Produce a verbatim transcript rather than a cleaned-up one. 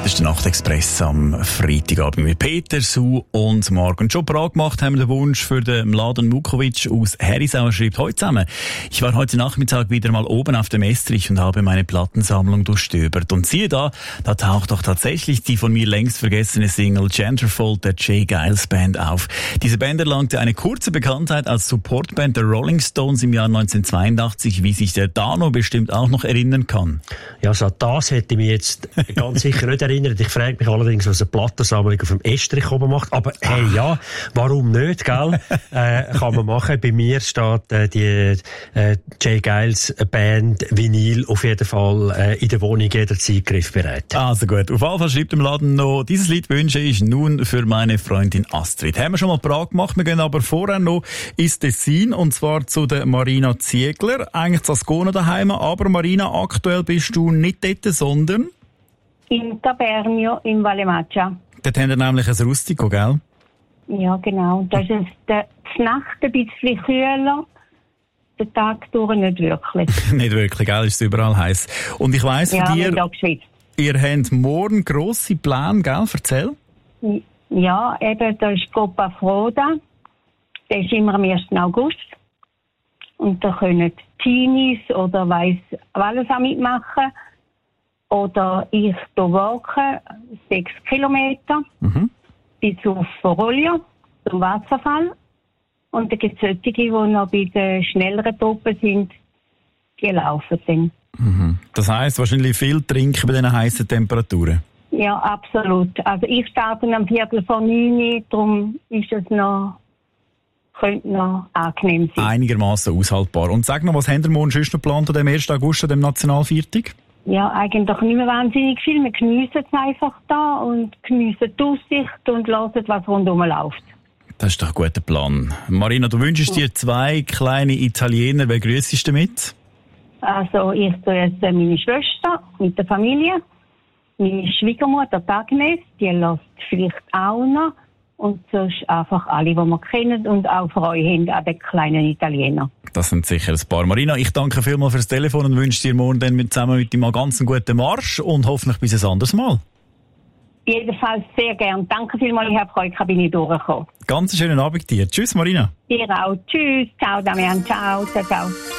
Das ist der Nachtexpress am Freitagabend mit Peter, Sue und Marc. Und schon Prag gemacht haben wir den Wunsch für den Mladen Vukovic aus Herisau. Er schreibt heute zusammen: Ich war heute Nachmittag wieder mal oben auf dem Estrich und habe meine Plattensammlung durchstöbert. Und siehe da, da taucht doch tatsächlich die von mir längst vergessene Single Genderfold der Jay Giles Band auf. Diese Band erlangte eine kurze Bekanntheit als Supportband der Rolling Stones im Jahr neunzehnhundertzweiundachtzig, wie sich der Dano bestimmt auch noch erinnern kann. Ja, so das hätte ich mich jetzt ganz sicher nicht erinnert. Ich frage mich allerdings, was eine Plattensammlung auf dem Estrich oben macht. Aber hey, ja, warum nicht, gell? äh, kann man machen. Bei mir steht äh, die äh, Jay Giles Band Vinyl auf jeden Fall äh, in der Wohnung jederzeit griffbereit. Also gut, auf jeden Fall schreibt im Laden noch: Dieses Lied wünsche ich nun für meine Freundin Astrid. Haben wir schon mal Prag gemacht, wir gehen aber vorher noch ins Tessin, und zwar zu der Marina Ziegler. Eigentlich zu Ascona daheim, aber Marina, aktuell bist du nicht dort, sondern in Tabernio in Vallemaggia. Dort haben wir nämlich ein Rustico, gell? Ja, genau. Da ist es der Nacht ein bisschen kühler, der Tag durch nicht wirklich. Nicht wirklich, gell? Ist es überall heiß. Und ich weiss von ja, dir, ihr habt morgen grosse Pläne, gell? Erzähl. Ja, eben, da ist Coppa Froda. Der ist immer am ersten August. Und da können Teenies oder weiss alles auch mitmachen. Oder ich hier walken, sechs Kilometer, mhm. bis auf Foroglio, zum Wasserfall. Und dann gibt es solche, die noch bei den schnelleren Truppen sind, die laufen dann. Mhm. Das heisst, wahrscheinlich viel trinken bei diesen heissen Temperaturen? Ja, absolut. Also ich starte am Viertel vor neun, darum ist es noch, könnte noch angenehm sein. Einigermaßen aushaltbar. Und sag noch, was haben wir morgen sonst noch geplant an dem ersten August, an dem Nationalviertag? Ja, eigentlich nicht mehr wahnsinnig viel. Wir geniessen es einfach da und geniessen die Aussicht und hören, was rundherum läuft. Das ist doch ein guter Plan. Marina, du wünschst dir zwei kleine Italiener. Wer grüssest du mit? Also ich grüße meine Schwester mit der Familie, meine Schwiegermutter Agnes, die lässt vielleicht auch noch. Und sonst einfach alle, die wir kennen und auch Freude haben an den kleinen Italiener. Das sind sicher ein paar. Marina, ich danke vielmals fürs Telefon und wünsche dir morgen dann mit, zusammen mit dir mal ganz einen guten Marsch und hoffentlich bis ein anderes Mal. Jedenfalls sehr gern. Danke vielmals, ich habe Freude, bin ich durchgekommen. Ganz schönen Abend dir. Tschüss, Marina. Dir auch. Tschüss. Ciao, Damian. Ciao, ciao, ciao.